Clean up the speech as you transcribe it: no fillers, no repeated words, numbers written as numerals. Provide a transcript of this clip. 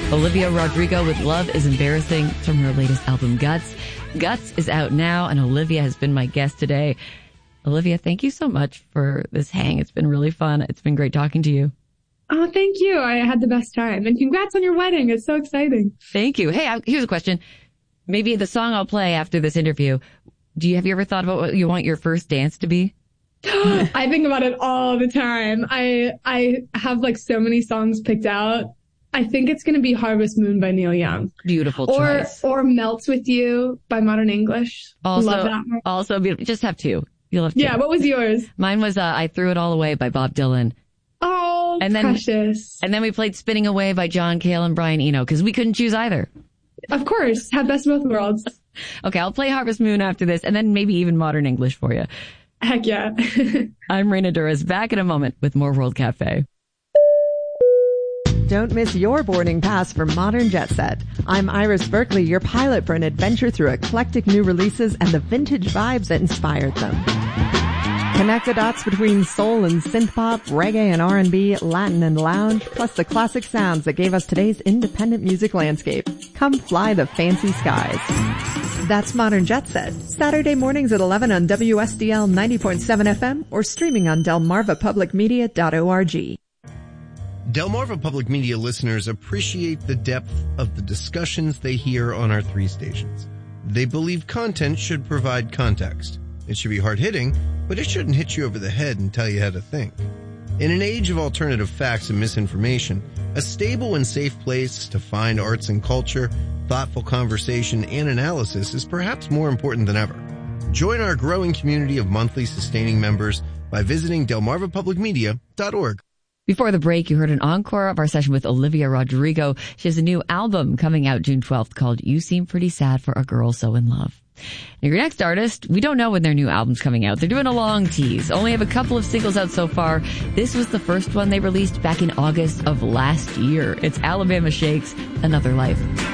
Olivia Rodrigo with Love is Embarrassing from her latest album, Guts. Guts is out now, and Olivia has been my guest today. Olivia, thank you so much for this hang. It's been really fun. It's been great talking to you. Oh, thank you. I had the best time. And congrats on your wedding. It's so exciting. Thank you. Hey, here's a question. Maybe the song I'll play after this interview. Have you ever thought about what you want your first dance to be? I think about it all the time. I have like so many songs picked out. I think it's going to be Harvest Moon by Neil Young. Beautiful choice. Or Melts With You by Modern English. Also, love that one. Also beautiful. Just have two. You'll have two. Yeah, what was yours? Mine was I Threw It All Away by Bob Dylan. Oh, and precious. And then we played Spinning Away by John Cale and Brian Eno because we couldn't choose either. Of course. Have best of both worlds. Okay, I'll play Harvest Moon after this and then maybe even Modern English for you. Heck yeah. I'm Raina Douras, back in a moment with more World Cafe. Don't miss your boarding pass for Modern Jet Set. I'm Iris Berkeley, your pilot for an adventure through eclectic new releases and the vintage vibes that inspired them. Connect the dots between soul and synth pop, reggae and R&B, Latin and lounge, plus the classic sounds that gave us today's independent music landscape. Come fly the fancy skies. That's Modern Jet Set. Saturday mornings at 11 on WSDL 90.7 FM or streaming on delmarvapublicmedia.org. Delmarva Public Media listeners appreciate the depth of the discussions they hear on our three stations. They believe content should provide context. It should be hard-hitting, but it shouldn't hit you over the head and tell you how to think. In an age of alternative facts and misinformation, a stable and safe place to find arts and culture, thoughtful conversation, and analysis is perhaps more important than ever. Join our growing community of monthly sustaining members by visiting delmarvapublicmedia.org. Before the break, you heard an encore of our session with Olivia Rodrigo. She has a new album coming out June 12th called You Seem Pretty Sad for a Girl So in Love. Now, your next artist, we don't know when their new album's coming out. They're doing a long tease. Only have a couple of singles out so far. This was the first one they released back in August of last year. It's Alabama Shakes, Another Life.